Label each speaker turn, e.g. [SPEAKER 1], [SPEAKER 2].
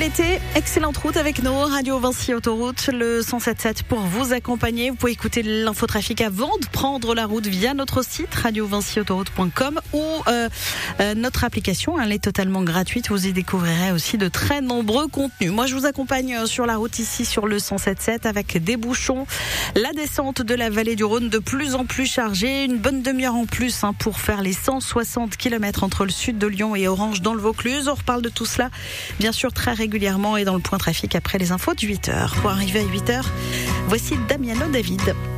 [SPEAKER 1] été, excellente route avec nous, Radio Vinci Autoroute, le 107.7 pour vous accompagner. Vous pouvez écouter l'infotrafic avant de prendre la route via notre site radiovinciautoroute.com ou notre application, elle est totalement gratuite. Vous y découvrirez aussi de très nombreux contenus. Moi, je vous accompagne sur la route ici sur le 107.7 avec des bouchons, la descente de la vallée du Rhône de plus en plus chargée, une bonne demi-heure en plus pour faire les 160 km entre le sud de Lyon et Orange dans le Vaucluse. On reparle de tout cela, bien sûr, très régulièrement et dans le point trafic après les infos de 8h. Pour arriver à 8h, voici Damiano David.